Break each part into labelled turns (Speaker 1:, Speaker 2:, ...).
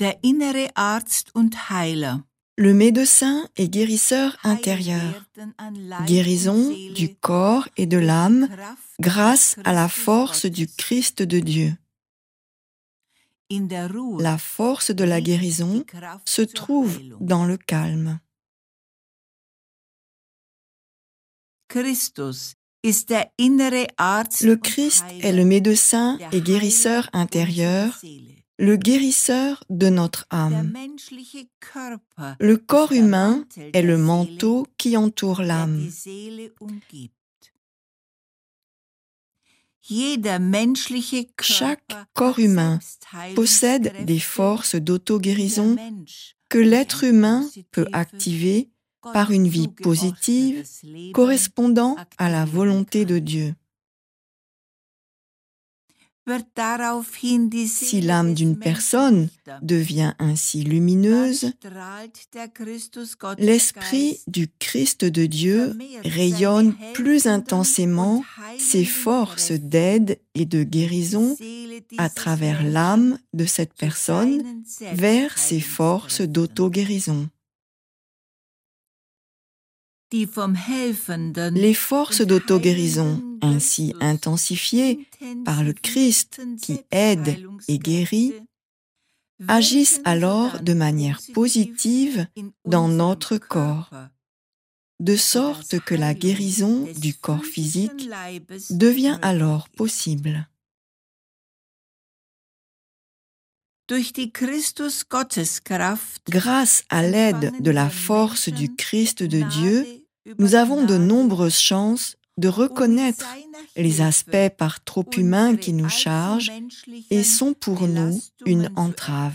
Speaker 1: der innere Arzt und Heiler.
Speaker 2: Le médecin et guérisseur intérieur, guérison du corps et de l'âme grâce à la force du Christ de Dieu. La force de la guérison se trouve dans le calme. Le Christ est le médecin et guérisseur intérieur, le guérisseur de notre âme. Le corps humain est le manteau qui entoure l'âme. Chaque corps humain possède des forces d'auto-guérison que l'être humain peut activer par une vie positive correspondant à la volonté de Dieu. Si l'âme d'une personne devient ainsi lumineuse, l'esprit du Christ de Dieu rayonne plus intensément ses forces d'aide et de guérison à travers l'âme de cette personne vers ses forces d'auto-guérison. Les forces d'auto-guérison, ainsi intensifiées par le Christ qui aide et guérit, agissent alors de manière positive dans notre corps, de sorte que la guérison du corps physique devient alors possible. Grâce à l'aide de la force du Christ de Dieu, nous avons de nombreuses chances de reconnaître les aspects par trop humains qui nous chargent et sont pour nous une entrave.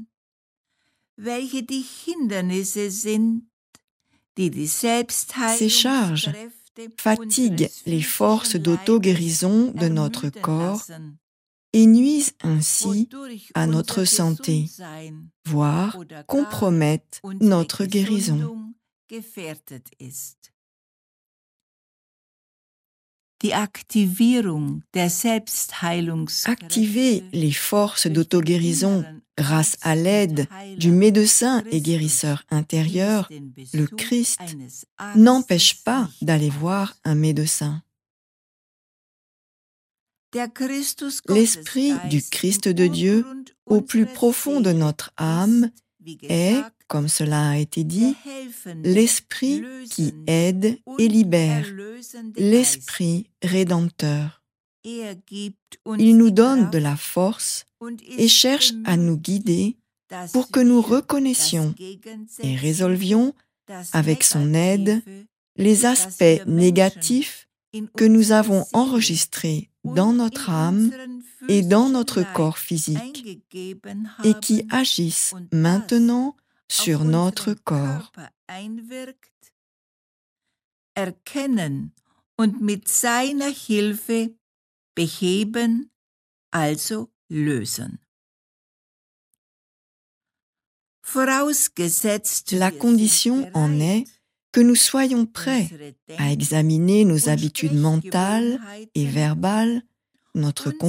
Speaker 2: Ces charges fatiguent les forces d'auto-guérison de notre corps et nuisent ainsi à notre santé, voire compromettent notre guérison. Activer les forces d'auto-guérison grâce à l'aide du médecin et guérisseur intérieur, le Christ, n'empêche pas d'aller voir un médecin. L'esprit du Christ de Dieu, au plus profond de notre âme, est, comme cela a été dit, l'esprit qui aide et libère, l'esprit rédempteur. Il nous donne de la force et cherche à nous guider pour que nous reconnaissions et résolvions, avec son aide, les aspects négatifs que nous avons enregistrés dans notre âme et dans notre corps physique et qui agissent maintenant sur notre corps.
Speaker 1: Erkennen und mit seiner Hilfe beheben, also lösen.
Speaker 2: La condition en est que nous soyons prêts à examiner nos habitudes mentales et verbales, notre